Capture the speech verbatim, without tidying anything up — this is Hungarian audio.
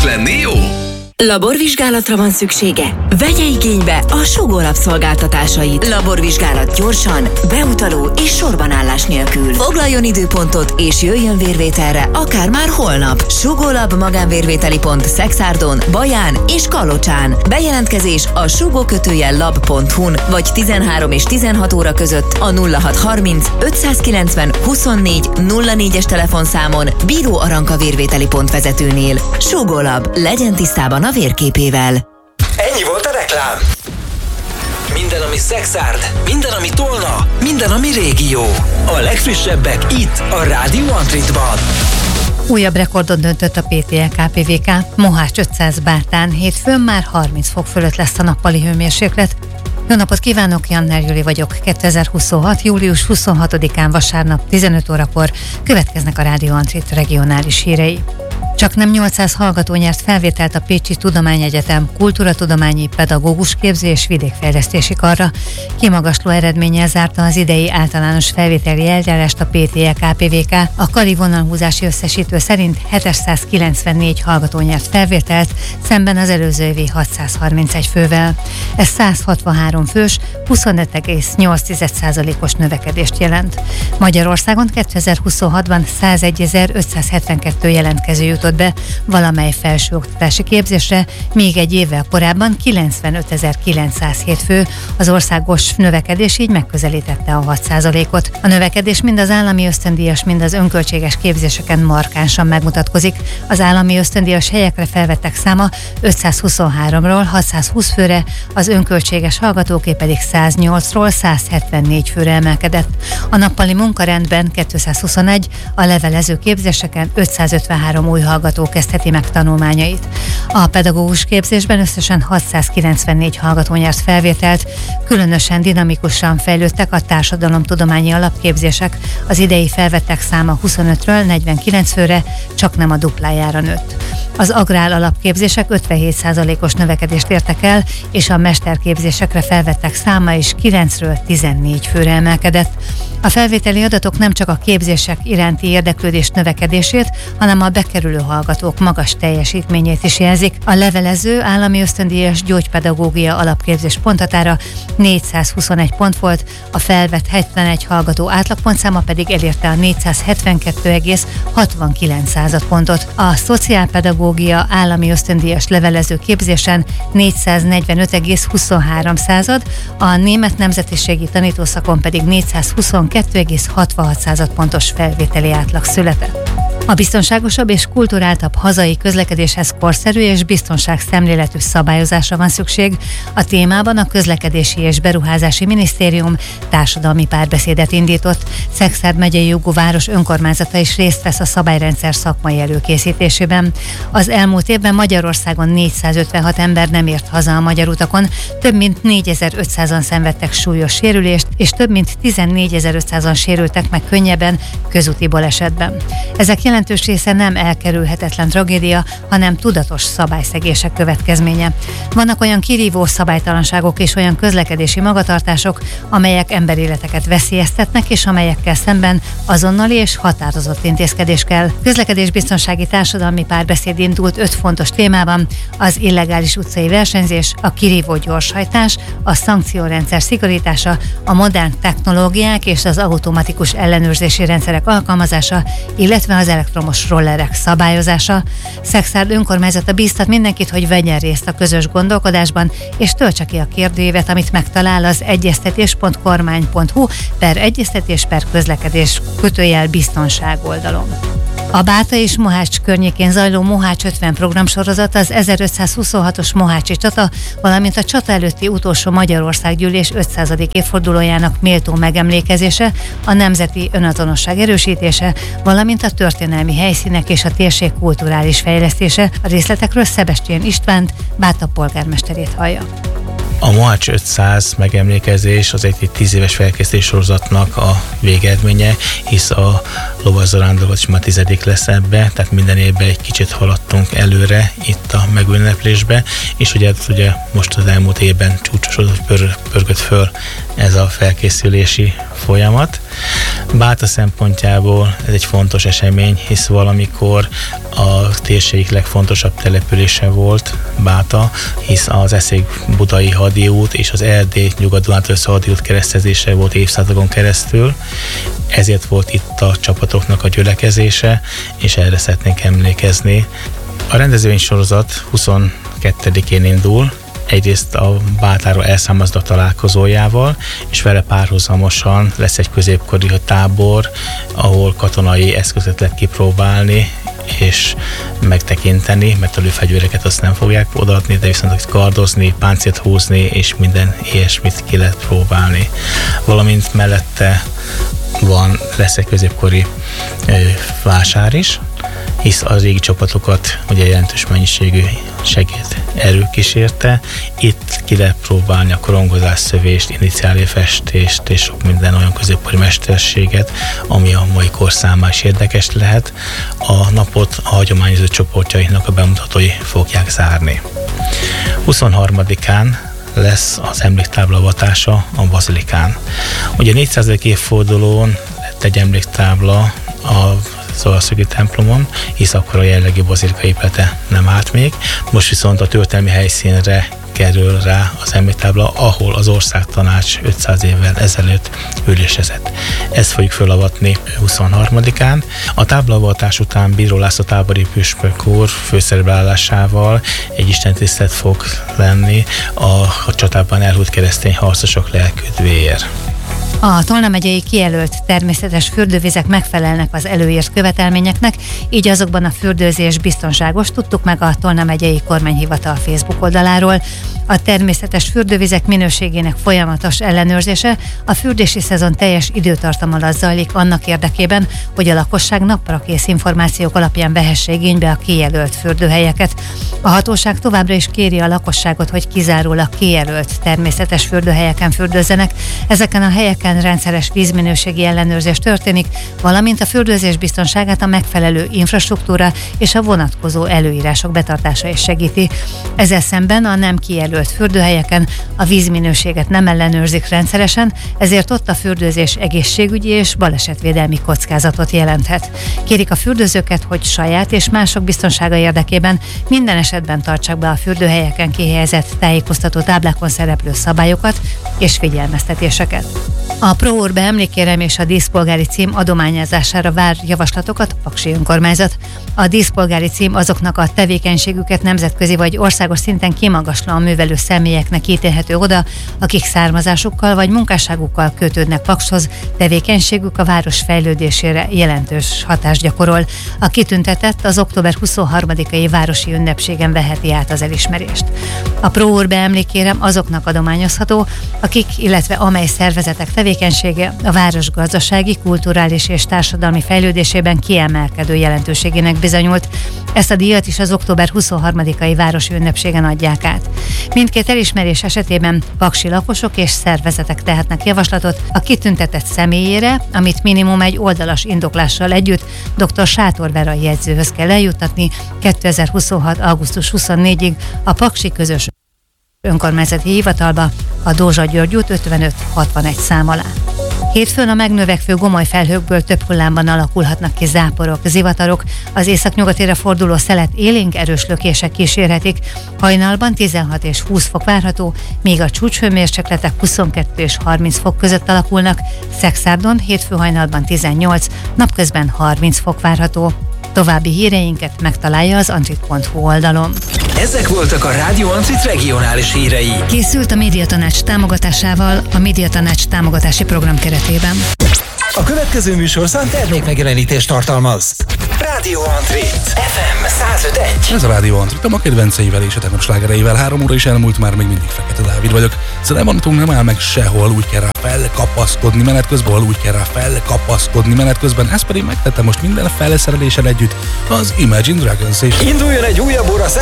lenni jó? Laborvizsgálatra van szüksége? Vegye igénybe a Sugó Lab szolgáltatásait. Laborvizsgálat gyorsan, beutaló és sorbanállás nélkül. Foglaljon időpontot és jöjjön vérvételre, akár már holnap. Sugó Lab magánvérvételi pont Szekszárdon, Baján és Kalocsán. Bejelentkezés a sugó kötőjel lab pont hu-n vagy tizenhárom és tizenhat óra között a nulla hat harminc ötszázkilencven huszonnégy nulla négyes telefonszámon Bíró Aranka vérvételi pont vezetőnél. Sugó Lab, legyen tisztában a vérképével. Ennyi volt a reklám. Minden, ami Szekszárd, minden, ami Tolna, minden, ami régió. A legfrissebbek itt, a Rádió Antritban. Újabb rekordot döntött a pé té el ká pé vé ká. Mohács ötszáz Bátán hétfőn már harminc fok fölött lesz a nappali hőmérséklet. Jó napot kívánok, Janner Júli vagyok. kétezer-huszonhat. július huszonhatodikán vasárnap tizenöt órakor következnek a Rádió Antrit regionális hírei. Csaknem nyolcszáz hallgató nyert felvételt a Pécsi Tudományegyetem kultúratudományi pedagógus képző és vidékfejlesztési karra. Kimagasló eredménnyel zárta az idei általános felvételi eljárást a pé té el ká pé vé ká. A kari vonalhúzási összesítő szerint hétszázkilencvennégy hallgató nyert felvételt, szemben az előző évi hatszázharmincegy fővel. Ez száz hatvanhárom fős, huszonöt egész nyolc százalékos növekedést jelent. Magyarországon kétezer-huszonhatban százegyezer-ötszázhetvenkettő jelentkező jutott be valamely felsőoktatási képzésre, míg egy évvel korábban kilencvenötezer-kilencszázhét fő, az országos növekedés így megközelítette a hat százalékot. A növekedés mind az állami ösztöndíjas, mind az önköltséges képzéseken markánsan megmutatkozik. Az állami ösztöndíjas helyekre felvettek száma ötszázhuszonháromról hatszázhúsz főre, az önköltséges hallgatóké pedig száznyolcról százhetvennégy főre emelkedett. A nappali munkarendben kétszázhuszonegy, a levelező képzéseken ötszázötvenhárom új hallgató kezdheti meg tanulmányait. A pedagógus képzésben összesen hatszázkilencvennégy hallgató nyert felvételt, különösen dinamikusan fejlődtek a társadalomtudományi alapképzések, az idei felvettek száma huszonötről negyvenkilenc főre, csak nem a duplájára nőtt. Az agrár alapképzések ötvenhét százalékos növekedést értek el, és a mesterképzésekre felvettek száma is kilencről tizennégy főre emelkedett. A felvételi adatok nem csak a képzések iránti érdeklődés növekedését, hanem a bekerülő hallgatók magas teljesítményét is jelzik. A levelező állami ösztöndíjas gyógypedagógia alapképzés ponthatára négyszázhuszonegy pont volt, a felvett hetvenegy hallgató átlagpontszáma pedig elérte a négyszázhetvenkettő egész hatvankilenc pontot. A szociálpedagógia állami ösztöndíjas levelező képzésen négyszáznegyvenöt egész huszonhárom, a német nemzetiségi tanítószakon pedig négyszázhuszonkettő egész hatvanhat pontos felvételi átlag született. A biztonságosabb és kulturáltabb hazai közlekedéshez korszerű és biztonságszemléletű szabályozásra van szükség. A témában a Közlekedési és Beruházási Minisztérium társadalmi párbeszédet indított. Szekszárd megyei jogú város önkormányzata is részt vesz a szabályrendszer szakmai előkészítésében. Az elmúlt évben Magyarországon négyszázötvenhat ember nem ért haza a magyar utakon, több mint négyezer-ötszázan szenvedtek súlyos sérülést, és több mint tizennégyezer-ötszázan sérültek meg könnyebben közúti balesetben. Ezek jelentős része nem elkerülhetetlen tragédia, hanem tudatos szabályszegések következménye. Vannak olyan kirívó szabálytalanságok és olyan közlekedési magatartások, amelyek emberéleteket veszélyeztetnek, és amelyekkel szemben azonnali és határozott intézkedés kell. Közlekedésbiztonsági társadalmi párbeszéd indult öt fontos témában: az illegális utcai versenyzés, a kirívó gyorshajtás, a szankciórendszer szigorítása, a modern technológiák és az automatikus ellenőrzési rendszerek alkalmazása, illetve az elektromos rollerek szabályozása. Szekszárd önkormányzata bíztat mindenkit, hogy vegyen részt a közös gondolkodásban, és töltse ki a kérdőívet, amit megtalál az egyeztetés pont kormány pont hu per egyeztetés per közlekedés kötőjel biztonság oldalon. A Báta és Mohács környékén zajló Mohács ötven programsorozat az ezerötszázhuszonhatos mohácsi csata, valamint a csata előtti utolsó Magyarországgyűlés ötszázadik évfordulójának méltó megemlékezése, a nemzeti önazonosság erősítése, valamint a történelmi helyszínek és a térség kulturális fejlesztése. A részletekről Szebestyen Istvánt, Báta polgármesterét hallja. A Mohács ötszáz megemlékezés az egy tíz éves felkészítés sorozatnak a végeredménye, hisz a lovazarándoklat is már tizedik lesz ebbe, tehát minden évben egy kicsit haladtunk előre itt a megünneplésbe, és ugye, ugye most az elmúlt évben csúcsosodott, pör, pörgött föl ez a felkészülési folyamat. Báta szempontjából ez egy fontos esemény, hisz valamikor a térség legfontosabb települése volt Báta, hisz az Eszék-Budai hadiút és az Erdély-Nyugat-Dunántúl hadiút keresztezése volt évszázadokon keresztül, ezért volt itt a csapatoknak a gyülekezése, és erre szeretnénk emlékezni. A rendezvénysorozat huszonkettedikén indul, egyrészt a Bátáról elszámozda találkozójával, és vele párhuzamosan lesz egy középkori tábor, ahol katonai eszközöt lehet kipróbálni és megtekinteni, mert a lőfegyvereket azt nem fogják odaadni, de viszont kardozni, páncélt húzni és minden ilyesmit ki lehet próbálni. Valamint mellette van, lesz egy középkori ö, vásár is, hisz a régi csapatokat ugye jelentős mennyiségű segéd erő kísérte. Itt ki lehet próbálni a korongozás, szövést, iniciálfestést és sok minden olyan középkori mesterséget, ami a mai kor számára is érdekes lehet. A napot a hagyományozó csoportjainak a bemutatói fogják zárni. huszonharmadikán lesz az emléktábla avatása a bazilikán. Ugye a négyszázadik évfordulón lett egy emléktábla a Szolaszögi templomon, hisz akkor a jelenlegi bazilika épülete nem állt még. Most viszont a történelmi helyszínre kerül rá az emléktábla, ahol az országtanács ötszáz évvel ezelőtt ülésezett. Ezt fogjuk fölavatni huszonharmadikán. A táblavatás után Bíró László tábori püspök úr főszereplésával egy istentisztelet fog lenni a, a csatában elhunyt keresztény harcosok lelküdvéért. A Tolna megyei kijelölt természetes fürdővizek megfelelnek az előírt követelményeknek, így azokban a fürdőzés biztonságos, tudtuk meg a Tolna megyei kormányhivatal Facebook oldaláról. A természetes fürdővizek minőségének folyamatos ellenőrzése a fürdési szezon teljes időtartam alatt zajlik annak érdekében, hogy a lakosság napra kész információk alapján vehesse igénybe a kijelölt fürdőhelyeket. A hatóság továbbra is kéri a lakosságot, hogy kizárólag kijelölt természetes fürdőhelyeken fürdőzzenek. Ezeken a helyeken rendszeres vízminőségi ellenőrzés történik, valamint a fürdőzés biztonságát a megfelelő infrastruktúra és a vonatkozó előírások betartása is segíti. Ezzel szemben a nem kijelölt fürdőhelyeken a vízminőséget nem ellenőrzik rendszeresen, ezért ott a fürdőzés egészségügyi és balesetvédelmi kockázatot jelenthet. Kérik a fürdőzőket, hogy saját és mások biztonsága érdekében minden esetben tartsák be a fürdőhelyeken kihelyezett tájékoztató táblákon szereplő szabályokat és figyelmeztetéseket. A Pro-Urbe emlékérem és a díszpolgári cím adományozására vár javaslatokat a Paksi önkormányzat. A díszpolgári cím azoknak a tevékenységüket nemzetközi vagy országos szinten kimagaslóan művelő személyeknek ítélhető oda, akik származásukkal vagy munkásságukkal kötődnek Pakshoz, tevékenységük a város fejlődésére jelentős hatást gyakorol. A kitüntetett az október huszonharmadikai városi ünnepségen veheti át az elismerést. A Pro-Urbe emlékérem azoknak adományozható, akik, illetve amely szervezetek tevékenysége a város gazdasági, kulturális és társadalmi fejlődésében kiemelkedő jelentőségének bizonyult. Ezt a díjat is az október huszonharmadikai városi ünnepségen adják át. Mindkét elismerés esetében paksi lakosok és szervezetek tehetnek javaslatot a kitüntetett személyére, amit minimum egy oldalas indoklással együtt dr. Sátor Vera jegyzőhöz kell eljuttatni kétezer-huszonhat. augusztus huszonnégyedikéig a Paksi Közös Önkormányzati Hivatalba, a Dózsa György út ötvenöt hatvanegy szám alá. Hétfőn a megnövekvő gomoly felhőkből több hullámban alakulhatnak ki záporok, zivatarok, az északnyugatére forduló szelet élénk erős lökések kísérhetik. Hajnalban tizenhat és húsz fok várható, míg a csúcshőmérsékletek huszonkettő és harminc fok között alakulnak, Szekszárdon hétfő hajnalban tizennyolc, napközben harminc fok várható. További híreinket megtalálja az antrit pont hu oldalon. Ezek voltak a Rádió Antrit regionális hírei. Készült a Médiatanács támogatásával a Médiatanács támogatási program keretében. A következő műsorszám termékmegjelenítést tartalmaz. Rádió Antrit ef em száz öt egész egy. Ez a Rádió Antrit, a kedvenceivel és a tegnap slágereivel. Három óra is elmúlt, már még mindig Fekete Dávid vagyok. Zenevonatunk nem áll meg sehol, úgy kell rá felkapaszkodni menet közben, úgy kell rá felkapaszkodni menet közben. Ezt pedig megtettem most minden felszereléssel együtt az Imagine Dragons is. Induljon egy újabb óra